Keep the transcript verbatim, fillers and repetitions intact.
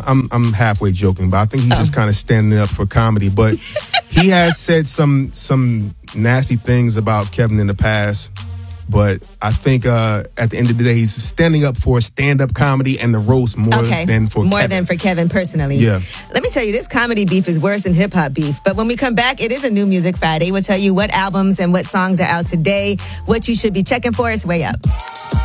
I'm I'm halfway joking, but I think he's oh. just kind of standing up for comedy. But he has said some some nasty things about Kevin in the past. But I think uh, at the end of the day, he's standing up for stand-up comedy and the roast more okay. than for more Kevin. than for Kevin personally. Yeah. Let me tell you, this comedy beef is worse than hip-hop beef. But when we come back, it is a new Music Friday. We'll tell you what albums and what songs are out today, what you should be checking for. It's Way Up.